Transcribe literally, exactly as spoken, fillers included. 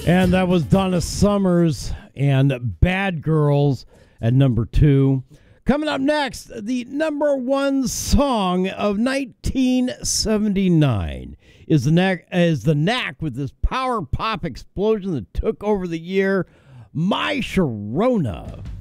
And that was Donna Summers and Bad Girls at number two. Coming up next, the number one song of nineteen seventy-nine is the Knack, is the Knack with this power pop explosion that took over the year, My Sharona.